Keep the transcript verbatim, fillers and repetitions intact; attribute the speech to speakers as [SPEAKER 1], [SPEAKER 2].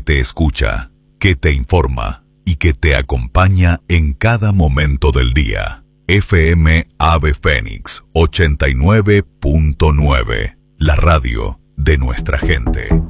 [SPEAKER 1] te escucha, que te informa y que te acompaña en cada momento del día. F M Ave Fénix ochenta y nueve punto nueve, la radio de nuestra gente.